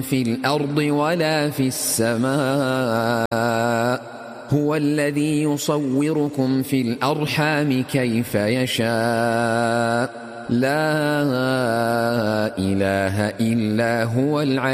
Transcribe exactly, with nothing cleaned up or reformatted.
في الأرض ولا في السماء هو الذي يصوركم في الأرحام كيف يشاء لا إله إلا هو العزيز